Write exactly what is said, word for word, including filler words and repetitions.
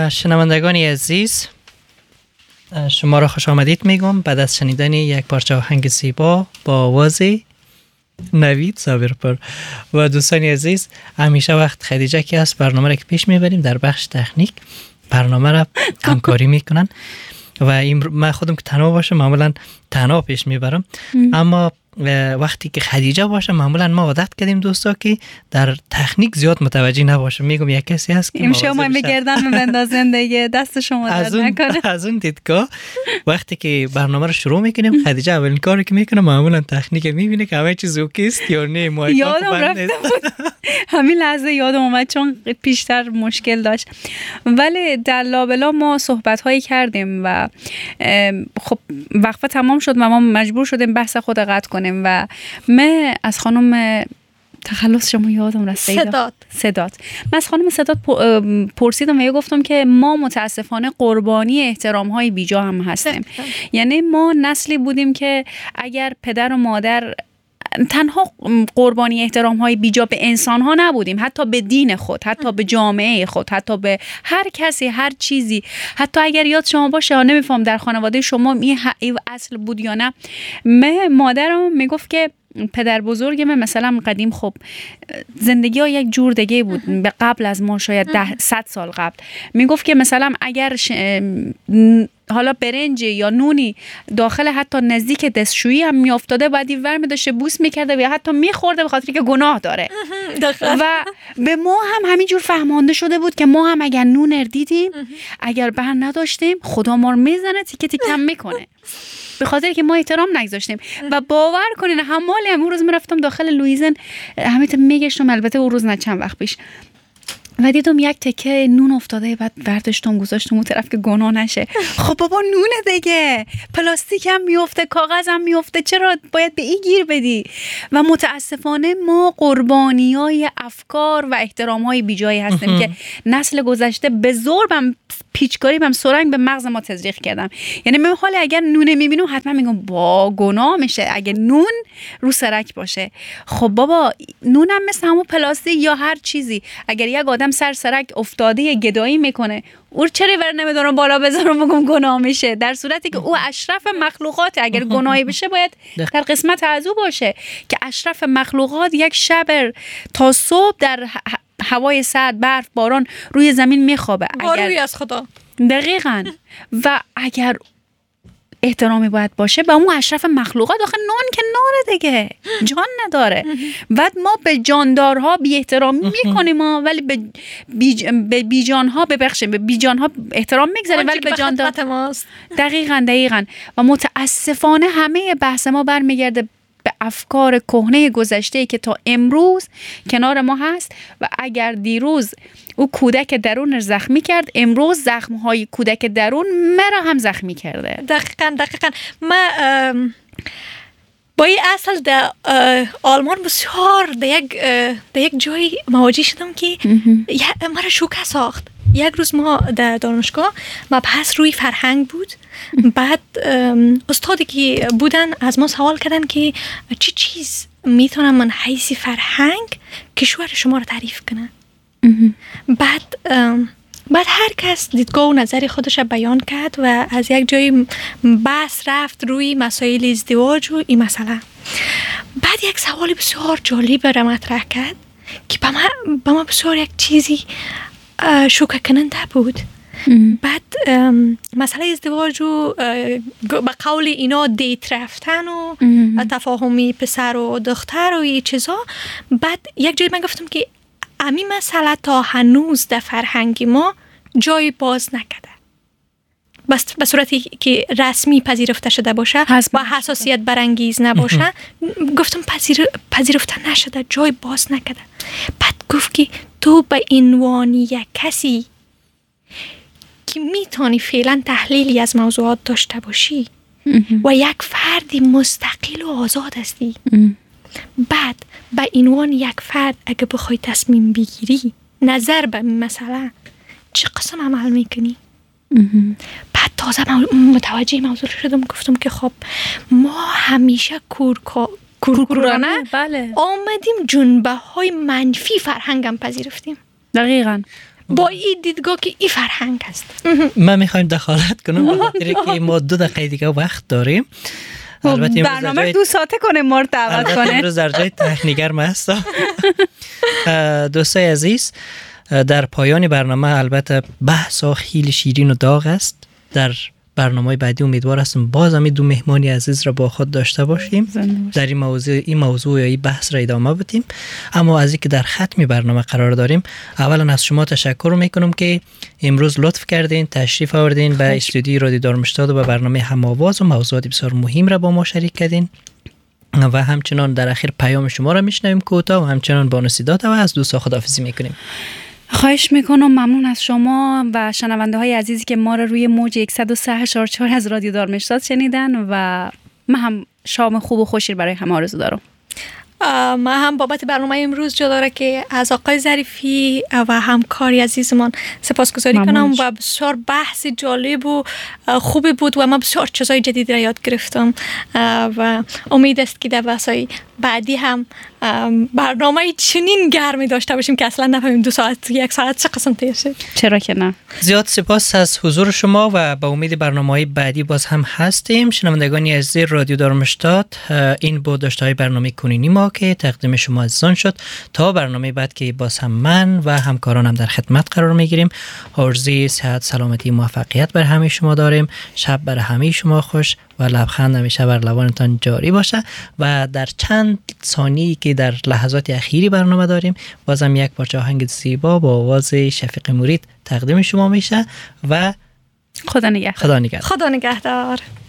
شنوندگان عزیز، شما را خوش آمدید میگم بعد از شنیدن یک پارچه آهنگ زیبا با آواز نوید صابرپور. و دوستان عزیز، همیشه وقت خدیجه که است برنامه را که پیش میبریم در بخش تکنیک برنامه را همکاری میکنن و این من خودم که تنها باشم معمولا تنها پیش میبرم، اما وقتی که خدیجه باشه معمولا ما عادت کردیم دوستا که در تکنیک زیاد متوجه نباشه. میگم یک کسی هست که امشب ما بگردن بندازن دیگه، دست شما درد نکنه. از اون دیدگاه وقتی که برنامه رو شروع میکنیم خدیجه اولین کاری که میکنه معمولا تکنیک میبینه که همه چیز اوکی است یا نه. ما یادم رفته بود همین لحظه یادم اومد چون پیشتر مشکل داشت. ولی در لابلا ما صحبت هایی کردیم و خب وقفه تمام شد و ما مجبور شدیم بحث خود قطع کنیم و من از خانم تخلص شما یادم رفت صدات صدات من از خانم صدات پرسیدم و گفتم که ما متاسفانه قربانی احترام های بیجا هم هستیم. یعنی ما نسلی بودیم که اگر پدر و مادر تنها قربانی احترام های بیجا به انسان ها نبودیم، حتی به دین خود، حتی به جامعه خود، حتی به هر کسی، هر چیزی. حتی اگر یاد شما باشه، نمیفهم در خانواده شما این اصل بود یا نه. من مادرم میگفت که پدر بزرگ من مثلا قدیم خب زندگی ها یک جور دیگه بود به قبل از ما، شاید ده صد سال قبل. میگفت که مثلا اگر ش... حالا برنج یا نونی داخل حتی نزدیک دستشویی هم میافتاده بعد این ور می‌داشته بوس میکرده و یا حتی میخورده به خاطر که گناه داره. و به ما هم همینجور فهمانده شده بود که ما هم اگر نون دیدیم اگر بر نداشتیم خدا ما رو میزنه تیکه تیکم میکنه، به خاطر که ما احترام نگذاشتیم. و باور کنین حمالی هم اون روز میرفتم داخل لویزن همیت میگشتم، البته اون روز نه چند وقت پیش، و دیدم یک تکه نون افتاده بعد برداشتم گذاشتم اون طرف که گناه نشه. خب بابا نونه دیگه، پلاستیک هم میفته، کاغذ هم میفته، چرا باید به این گیر بدی؟ و متاسفانه ما قربانیای افکار و احترامهای بیجایی هستیم که نسل گذشته به زور بم پیچکاری بم سرنگ به مغز ما تزریق کردم. یعنی من حالا اگر نونه میبینم حتما میگم با گناه میشه اگه نون رو سرک باشه. خب بابا نونم مثل همون پلاستیک یا هر چیزی، اگر یک آدم سر سرک افتاده گدایی میکنه او چرا ور نمیدارم بالا بذارم بگم گناه میشه، در صورتی که او اشرف مخلوقات. اگر گناهی بشه باید در قسمت از او باشه که اشرف مخلوقات یک شب تا صبح در هوای سرد، برف، باران روی زمین میخوابه. اگر از خدا دقیقاً و اگر احترامی باید باشه به اون اشرف مخلوقات. آخه نان که نانه دیگه، جان نداره. بعد ما به جاندارها بی احترامی میکنیم ما، ولی به بی به بیجانها ببخشیم به بیجانها احترام میگذاریم ولی به جاندار دقیقاً دقیقاً و متاسفانه همه بحث ما برمیگرده به افکار کهنه گذشته که تا امروز کنار ما هست. و اگر دیروز او کودک درون زخمی کرد، امروز زخم‌های کودک درون مرا هم زخمی کرده. دقیقاً دقیقاً من با این اصل در آلمان بسیار در یک در یک جایی مواجه شدم که مرا شوکه ساخت. یک روز ما در دانشگاه مبحث روی فرهنگ بود. بعد استادی که بودن از ما سوال کردن که چی چیز میتونم من حیث فرهنگ کشور شما رو تعریف کنه. بعد بعد هر کس دیدگاه و نظر خودش بیان کرد و از یک جای بحث رفت روی مسائل ازدواج و این مسئله. بعد یک سوال بسیار جالب را مطرح کرد که به من به من بسیار یک چیزی شوکه کننده بود. بعد مسئله ازدواج و به قول اینا دیت رفتن و تفاهمی پسر و دختر و این چیزا. بعد یک جای من گفتم که امی مسئله تا هنوز در فرهنگ ما جای باز نکده، بس به صورتی که رسمی پذیرفته شده باشه و حساسیت برانگیز نباشه. گفتم پذیر پذیرفته نشده، جای باز نکده. بعد گفت که تو به عنوان یک کسی که میتونی فعلا تحلیلی از موضوعات داشته باشی و یک فردی مستقل و آزاد هستی، بعد به عنوان یک فرد اگه بخوای تصمیم بگیری نظر به مثلا چه قسم عمل میکنی؟ بعد تازه متوجه موضوع شدم، گفتم که خب ما همیشه کورکا کورکورانه بله. آمدیم جنبه های منفی فرهنگم پذیرفتیم. دقیقاً. با این دیدگاه که این فرهنگ است. من میخوایم دخالت کنم به خاطر که ما دو دقیقه دیگه وقت داریم. البته برنامه دو ساعته کنه ما رو دعوت کنه. امروز در جای تکنیگر ما هستم. دوستای عزیز، در پایان برنامه البته بحث ها خیلی شیرین و داغ است. در برنامه بعدی امیدوار هستم باز هم دو مهمانی عزیز را با خود داشته باشیم، در این موضوع این موضوع یا این بحث را ادامه بدیم. اما از اینکه در ختم برنامه قرار داریم، اولا از شما تشکر میکنم که امروز لطف کردین تشریف آوردین به استودیوی رادیو دارمشتاد و به برنامه هم‌آواز و موضوعات بسیار مهم را با ما شریک کردین و همچنان در اخیر پیام شما را میشنویم کوتاه و همچنان با نصیحت و از دوستا خداحافظی میکنیم. خواهش میکنم. ممنون از شما و شنونده های عزیزی که ما را روی موج صد و سه اشار چهار از رادیو دارمشتاد شنیدن و من هم شام خوب و خوشی برای همه آرزو دارم. من هم بابت برنامه امروز جداره که از آقای ظریفی و همکاری عزیزمان سپاسگزاری کنم و بسیار بحث جالب و خوب بود و من بسیار چیزای جدید را یاد گرفتم و امید است که در بحثای بعدی هم برنامه چنین گرمی داشته باشیم که اصلا نفهمیم دو ساعت یک ساعت چه قسم طی شد. چرا که نه. زیاد سپاس از حضور شما و با امید برنامه‌های بعدی باز هم هستیم. شنوندگان عزیز رادیو دارمشتاد، این بود داشته‌های برنامه کنونی ما که تقدیم شما عزیزان شد. تا برنامه بعد که باز هم من و همکارانم در خدمت قرار میگیریم، آرزوی صحت، سلامتی، موفقیت بر همه شما داریم. شب بر همه شما خوش و لبخند همیشه بر لبانتان جاری باشه و در چند ثانیه‌ای که در لحظات اخیری برنامه داریم بازم یک پارچه آهنگ زیبا با آواز شفیق مرید تقدیم شما میشه و خدا نگهدار. خدا نگهدار. خدا نگهدار.